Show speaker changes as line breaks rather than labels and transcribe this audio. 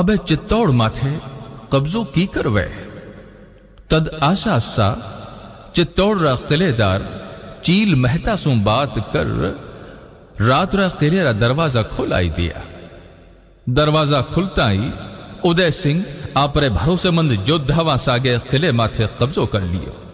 अबे चित्तौड़ माथे कब्जो की करवे। तद आशा सा चित्तौड़ रा किलेदार चील महता सु बात कर रात रा किले रा दरवाजा खोलाई दिया। दरवाजा खुलता ही उदय सिंह आपरे भरोसेमंद योद्धावा सागे किले माथे कब्जो कर लियो।